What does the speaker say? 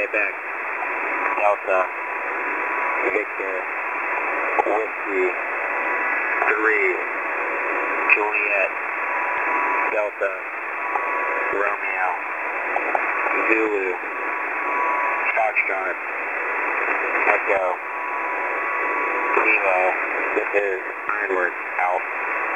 Quebec, Delta, Victor, Whiskey, 3, Juliet, Delta, Romeo, Zulu, Foxtrot, Echo, Kilo. This is Ironworks, out.